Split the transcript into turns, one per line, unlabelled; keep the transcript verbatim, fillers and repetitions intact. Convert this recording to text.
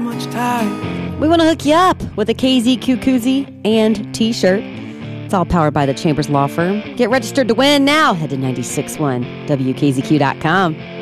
much time.
We want to hook you up with a K Z Q koozie and t-shirt. It's all powered by the Chambers Law Firm. Get registered to win now. Head to nine six one W K Z Q dot com.